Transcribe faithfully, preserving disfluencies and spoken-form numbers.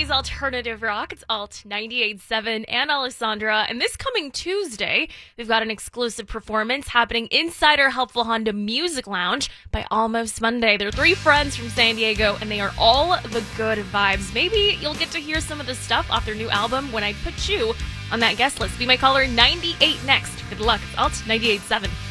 is Alternative Rock. It's Alt ninety-eight point seven and Alessandra. And this coming Tuesday, we've got an exclusive performance happening inside our Helpful Honda Music Lounge by Almost Monday. They're three friends from San Diego, and they are all the good vibes. Maybe you'll get to hear some of the stuff off their new album when I put you on that guest list. Be my caller ninety-eight next. Good luck. It's Alt ninety-eight point seven.